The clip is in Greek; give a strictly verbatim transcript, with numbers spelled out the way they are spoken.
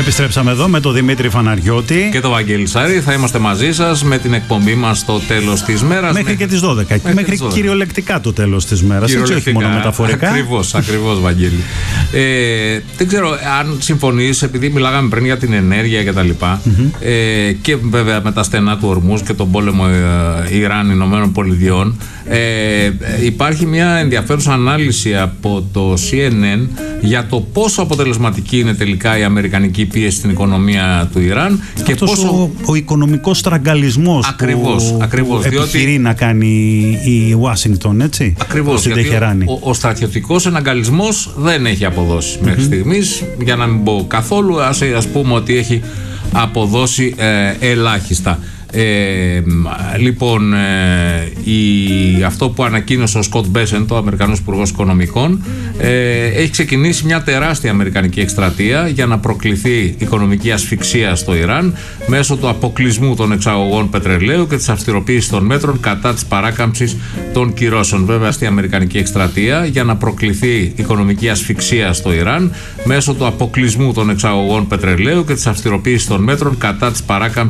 Επιστρέψαμε εδώ με τον Δημήτρη Φαναριώτη και τον Βαγγέλη Σάρη. Θα είμαστε μαζί σας με την εκπομπή μας στο τέλος της μέρας. Μέχρι και τις δώδεκα. Μέχρι, μέχρι τις δώδεκα. Κυριολεκτικά το τέλος της μέρας. Έτσι, όχι μόνο μεταφορικά. Ακριβώς, ακριβώς, Βαγγέλη. ε, δεν ξέρω αν συμφωνείς, επειδή μιλάγαμε πριν για την ενέργεια και τα λοιπά, mm-hmm. ε, και βέβαια με τα στενά του Ορμούζ και τον πόλεμο ε, Ιράν-Ηνωμένων Πολιτειών. Ε, υπάρχει μια ενδιαφέρουσα ανάλυση από το σι εν εν για το πόσο αποτελεσματική είναι τελικά η αμερικανική πίεση στην οικονομία του Ιράν και αυτός πόσο... ο, ο οικονομικός στραγγαλισμός ακριβώς, που, ακριβώς, που διότι... επιχειρεί να κάνει η Ουάσιγκτον, έτσι, ακριβώς, στην γιατί Τεχεράνη. Ο, ο στρατιωτικός εναγκαλισμός δεν έχει αποδώσει mm-hmm. μέχρι στιγμής, για να μην πω καθόλου, ας, ας πούμε ότι έχει αποδώσει ε, ελάχιστα. Ε, λοιπόν, ε, η, αυτό που ανακοίνωσε ο Σκοτ Μπέσεντ, ο Αμερικανός Υπουργός Οικονομικών, ε, έχει ξεκινήσει μια τεράστια αμερικανική εκστρατεία για να προκληθεί οικονομική ασφυξία στο Ιράν μέσω του αποκλεισμού των εξαγωγών πετρελαίου και της αυστηροποίησης των μέτρων κατά της παράκαμψης των κυρώσεων. Βέβαια, στη αμερικανική εκστρατεία για να προκληθεί οικονομική ασφυξία στο Ιράν μέσω του αποκλεισμού των εξαγωγών πετρελαίου και της αυστηροποίησης των μέτρων κατά της παράκαμψης